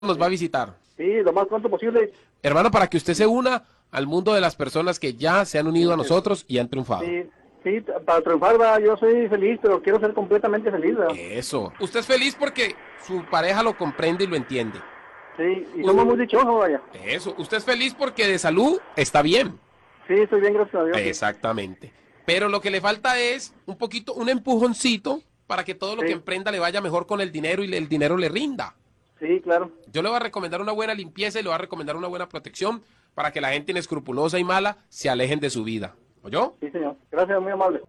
nos va a visitar? Sí, lo más pronto posible. Hermano, para que usted se una al mundo de las personas que ya se han unido a nosotros y han triunfado. Sí, sí, para triunfar, va, yo soy feliz, pero quiero ser completamente feliz, ¿verdad? Eso. Usted es feliz porque su pareja lo comprende y lo entiende. Sí, y somos muy dichosos, vaya. Eso. Usted es feliz porque de salud está bien. Sí, estoy bien, gracias a Dios. Sí, Exactamente. Pero lo que le falta es un poquito, un empujoncito para que todo lo que sí, emprenda le vaya mejor con el dinero y el dinero le rinda. sí, claro. Yo le voy a recomendar una buena limpieza y le voy a recomendar una buena protección para que la gente inescrupulosa y mala se alejen de su vida. ¿Oyó? Sí, señor. Gracias, muy amable.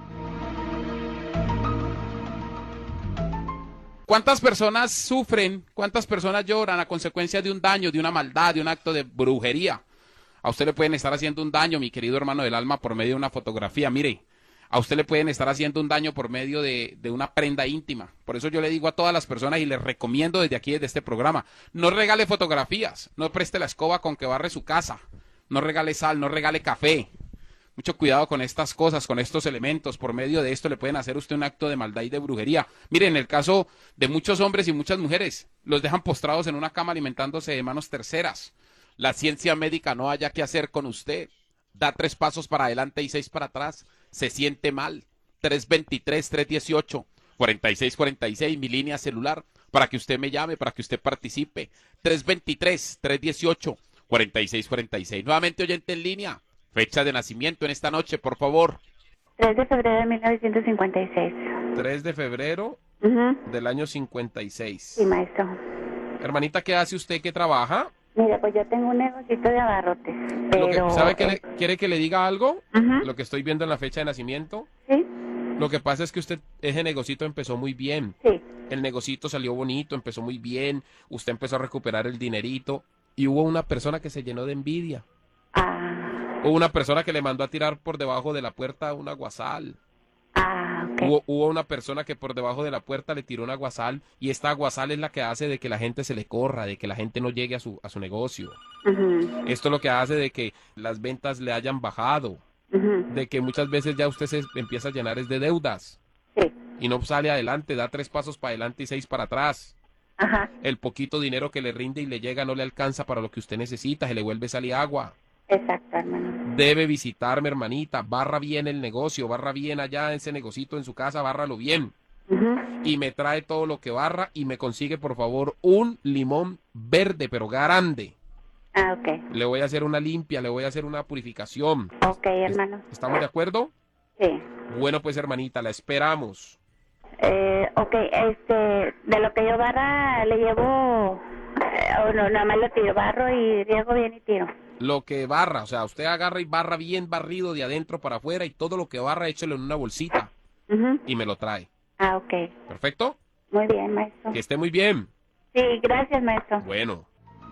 ¿Cuántas personas sufren, cuántas personas lloran a consecuencia de un daño, de una maldad, de un acto de brujería? A usted le pueden estar haciendo un daño, mi querido hermano del alma, por medio de una fotografía. Mire, a usted le pueden estar haciendo un daño por medio de una prenda íntima. Por eso yo le digo a todas las personas y les recomiendo desde aquí, desde este programa, no regale fotografías, no preste la escoba con que barre su casa, no regale sal, no regale café. Mucho cuidado con estas cosas, con estos elementos. Por medio de esto le pueden hacer a usted un acto de maldad y de brujería. Mire, en el caso de muchos hombres y muchas mujeres, los dejan postrados en una cama alimentándose de manos terceras. La ciencia médica no haya qué hacer con usted. Da 3 pasos para adelante y 6 para atrás. Se siente mal. 323-318-4646, mi línea celular, para que usted me llame, para que usted participe. 323-318-4646. Nuevamente, oyente en línea. Fecha de nacimiento en esta noche, por favor. 3 de febrero de 1956. 3 de febrero Ujú. del año 56. Sí, maestro. Hermanita, ¿qué hace usted? ¿Qué trabaja? Mira, pues yo tengo un negocito de abarrotes, ¿Sabe qué quiere que le diga algo? Ujú. Lo que estoy viendo en la fecha de nacimiento. Sí, Lo que pasa es que ese negocito empezó muy bien. sí. El negocito salió bonito, empezó muy bien. Usted empezó a recuperar el dinerito. Y hubo una persona que se llenó de envidia. Ah, Hubo una persona que le mandó a tirar por debajo de la puerta una guasal. ok. Hubo una persona que por debajo de la puerta le tiró una guasal. Y esta guasal es la que hace de que la gente se le corra, de que la gente no llegue a su negocio. Ujú, Esto es lo que hace de que las ventas le hayan bajado. ujú. De que muchas veces ya usted se empieza a llenar es de deudas. Sí, Y no sale adelante, da 3 pasos para adelante y 6 para atrás. ajá, El poquito dinero que le rinde y le llega no le alcanza para lo que usted necesita, se le vuelve a salir agua. exacto, hermano. Debe visitarme, hermanita, barra bien el negocio, barra bien allá ese negocito en su casa, bárralo bien. Ujú. Y me trae todo lo que barra y me consigue, por favor, un limón verde, pero grande. Ah, ok. Le voy a hacer una limpia, le voy a hacer una purificación. Ok, hermano. ¿Estamos de acuerdo? Sí. Bueno, pues, hermanita, la esperamos. Ok, de lo que yo barra le llevo, o no, nada más lo tiro, barro y riego bien y tiro. Lo que barra, o sea, usted agarra y barra bien barrido de adentro para afuera y todo lo que barra échelo en una bolsita Ujú. y me lo trae. Ah, ok. ¿Perfecto? Muy bien, maestro. Que esté muy bien. Sí, gracias, maestro. Bueno.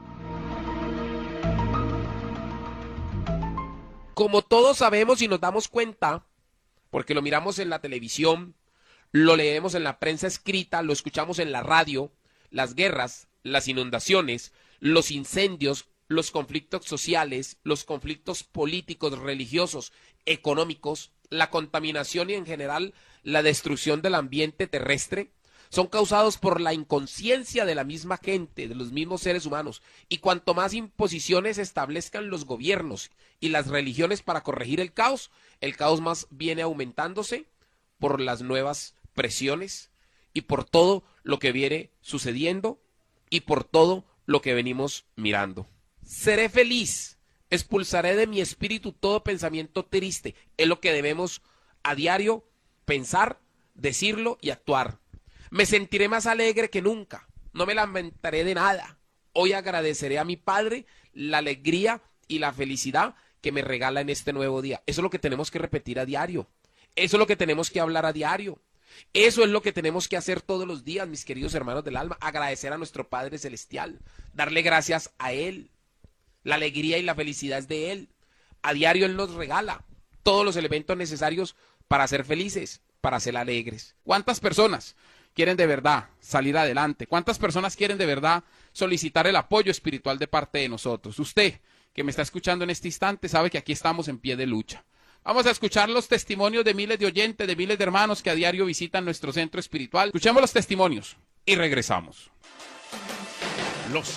Como todos sabemos y nos damos cuenta, porque lo miramos en la televisión, lo leemos en la prensa escrita, lo escuchamos en la radio, las guerras, las inundaciones, los incendios, los conflictos sociales, los conflictos políticos, religiosos, económicos, la contaminación y en general la destrucción del ambiente terrestre, son causados por la inconsciencia de la misma gente, de los mismos seres humanos. Y cuanto más imposiciones establezcan los gobiernos y las religiones para corregir el caos más viene aumentándose por las nuevas presiones y por todo lo que viene sucediendo y por todo lo que venimos mirando. Seré feliz, expulsaré de mi espíritu todo pensamiento triste. Es lo que debemos a diario pensar, decirlo y actuar. Me sentiré más alegre que nunca, no me lamentaré de nada. Hoy agradeceré a mi Padre la alegría y la felicidad que me regala en este nuevo día. Eso es lo que tenemos que repetir a diario. Eso es lo que tenemos que hablar a diario. Eso es lo que tenemos que hacer todos los días, mis queridos hermanos del alma. Agradecer a nuestro Padre Celestial. Darle gracias a Él. La alegría y la felicidad es de Él. A diario Él nos regala todos los elementos necesarios para ser felices, para ser alegres. ¿Cuántas personas quieren de verdad salir adelante? ¿Cuántas personas quieren de verdad solicitar el apoyo espiritual de parte de nosotros? Usted, que me está escuchando en este instante, sabe que aquí estamos en pie de lucha. Vamos a escuchar los testimonios de miles de oyentes, de miles de hermanos que a diario visitan nuestro centro espiritual. Escuchemos los testimonios y regresamos. Los